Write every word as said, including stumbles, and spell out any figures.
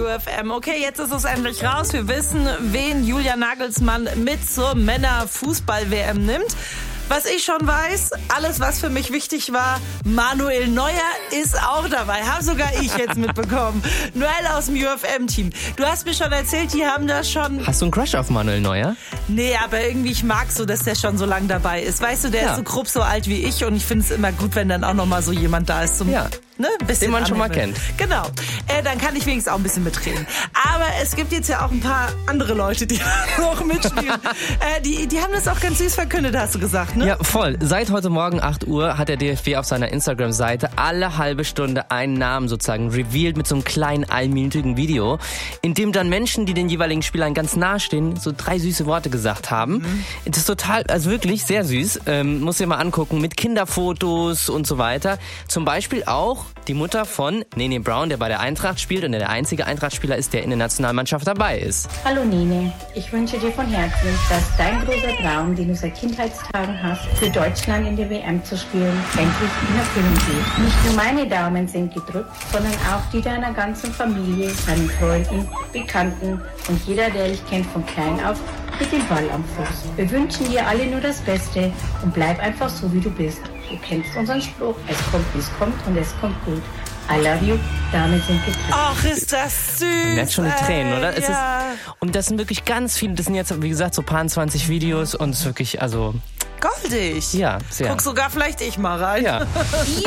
U F M. Okay, jetzt ist es endlich raus. Wir wissen, wen Julian Nagelsmann mit zur Männer-Fußball-W M nimmt. Was ich schon weiß, alles, was für mich wichtig war, Manuel Neuer ist auch dabei. Habe sogar ich jetzt mitbekommen. Noel aus dem U F M-Team. Du hast mir schon erzählt, die haben da schon... Hast du einen Crush auf Manuel Neuer? Nee, aber irgendwie, ich mag so, dass der schon so lange dabei ist. Weißt du, der Ja. ist so grob so alt wie ich und ich finde es immer gut, wenn dann auch noch mal so jemand da ist zum... Ja. Ne, ein bisschen Den man schon mal anhimmeln. kennt. Genau. Äh, dann kann ich wenigstens auch ein bisschen mitreden. Aber es gibt jetzt ja auch ein paar andere Leute, die auch mitspielen. äh, die, die haben das auch ganz süß verkündet, hast du gesagt, ne? Ja, voll. Seit heute Morgen acht Uhr hat der D F B auf seiner Instagram-Seite alle halbe Stunde einen Namen sozusagen revealed mit so einem kleinen einminütigen Video, in dem dann Menschen, die den jeweiligen Spielern ganz nahe stehen, so drei süße Worte gesagt haben. Mhm. Das ist total, also wirklich sehr süß. Ähm, muss dir mal angucken, mit Kinderfotos und so weiter. Zum Beispiel auch die Mutter von Nene Brown, der bei der Eintracht spielt und der der einzige Eintracht-Spieler ist, der in der Nationalmannschaft dabei ist. Hallo Nene, ich wünsche dir von Herzen, dass dein großer Traum, den du seit Kindheitstagen hast, für Deutschland in der W M zu spielen, endlich in Erfüllung geht. Nicht nur meine Daumen sind gedrückt, sondern auch die deiner ganzen Familie, deinen Freunden, Bekannten und jeder, der dich kennt von klein auf, mit dem Ball am Fuß. Wir wünschen dir alle nur das Beste und bleib einfach so, wie du bist. Du kennst unseren Spruch, es kommt, wie es kommt und es kommt gut. I love you, Damen sind gedrückt. Ach, ist das süß. Man merkt schon die Tränen, oder? Es Ja. ist, und das sind wirklich ganz viele, das sind jetzt, wie gesagt, so paar zwanzig Videos und es ist wirklich, also, Goldig. ja, sehr. Guck sogar vielleicht ich mal rein. Ja.